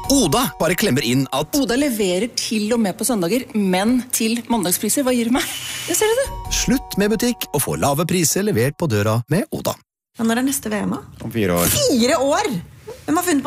Oda bare klemmer inn at Oda leverer til og med på søndager, men til mandagspriser. Hva gir du meg? Det ser du det. slutt med butikk og få lave priser levert på døra med Oda. Når neste VM? Om 4 år. 4 år? Hvem har funnet på